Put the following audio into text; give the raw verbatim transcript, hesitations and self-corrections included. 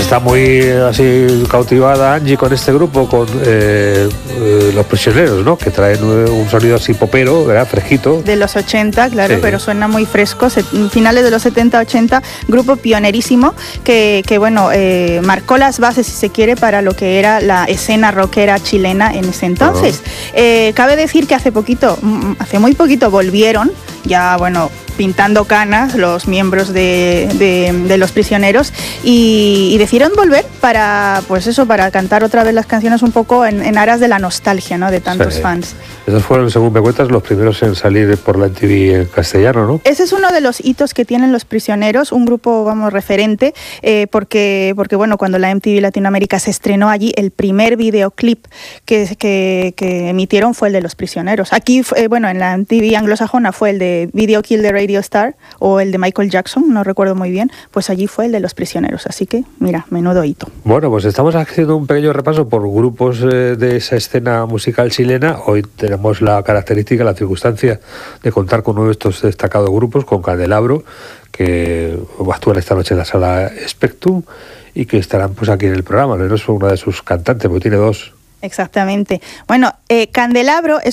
está muy así cautivada Angie con este grupo, con eh, eh, Los Prisioneros, ¿no? Que traen un sonido así popero, ¿verdad? Fresquito. De los ochenta, claro, sí. Pero suena muy fresco. Se, finales de los setenta, ochenta, grupo pionerísimo que, que bueno, eh, marcó las bases, si se quiere, para lo que era la escena rockera chilena en ese entonces. Uh-huh. eh, cabe decir que hace poquito, hace muy poquito volvieron, ya, bueno, pintando canas los miembros de, de, de Los Prisioneros y, y decidieron volver para, pues eso, para cantar otra vez las canciones un poco en, en aras de la nostalgia, ¿no? De tantos sí. fans. Esos fueron, según me cuentas, los primeros en salir por la M T V en castellano, ¿no? Ese es uno de los hitos que tienen Los Prisioneros, un grupo, vamos, referente, eh, porque, porque, bueno, cuando la M T V Latinoamérica se estrenó allí, el primer videoclip que, que, que emitieron fue el de Los Prisioneros. Aquí, eh, bueno, en la M T V anglosajona fue el de Video Kill the Radio Star o el de Michael Jackson, no recuerdo muy bien, pues allí fue el de Los Prisioneros. Así que, mira, menudo hito. Bueno, pues estamos haciendo un pequeño repaso por grupos eh, de esa escena musical chilena. Hoy tenemos la característica, la circunstancia de contar con uno de estos destacados grupos, con Candelabro, que actúan esta noche en la sala Spectrum y que estarán pues aquí en el programa. No es una de sus cantantes, porque tiene dos. Exactamente. Bueno, eh, Candelabro es